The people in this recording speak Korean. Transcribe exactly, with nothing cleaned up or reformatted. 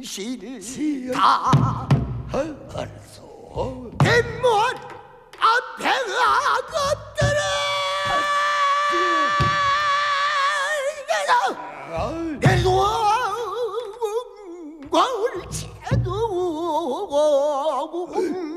싫다. 알았어. 대문 앞에가 것들은 내 동광을 채도